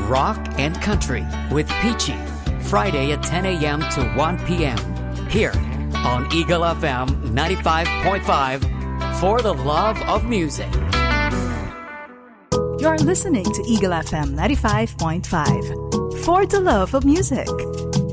Rock and Country with Peachy. Friday at 10 a.m. to 1 p.m. Here on Eagle FM 95.5 for the love of music. You're listening to Eagle FM 95.5 for the love of music.